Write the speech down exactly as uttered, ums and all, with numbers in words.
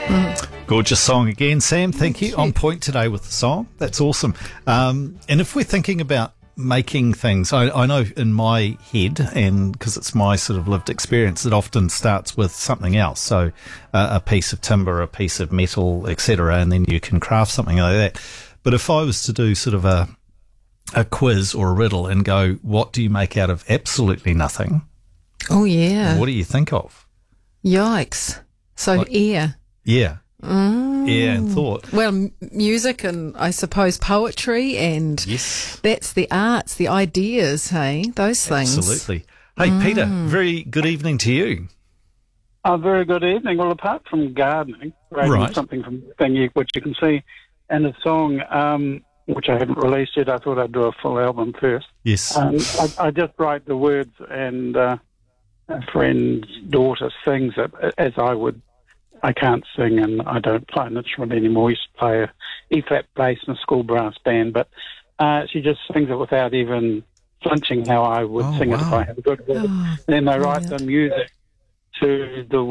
Gorgeous song again, Sam. Thank you. On point today with the song. That's awesome. Um, and if we're thinking about making things, I, I know in my head, and because it's my sort of lived experience, it often starts with something else. So uh, a piece of timber, a piece of metal, et cetera, and then you can craft something like that. But if I was to do sort of a a quiz or a riddle and go, what do you make out of absolutely nothing? Oh, yeah. What do you think of? Yikes. So Like- air. Yeah. Mm. Yeah, and thought. Well, m- music and I suppose poetry and Yes. that's the arts, the ideas, hey? Those things. Absolutely. Hey, Peter, very good evening to you. A very good evening. Well, apart from gardening, raising Right. something from the thing you, which you can see, and a song um, which I haven't released yet. I thought I'd do a full album first. Yes. Um, I, I just write the words, and uh, a friend's daughter sings it as I would. I can't sing, and I don't play an instrument anymore. I used to play a E-flat bass in a school brass band, but uh, she just sings it without even flinching how I would Oh, sing it if wow. I had a good voice. Oh, Then they write brilliant. the music to the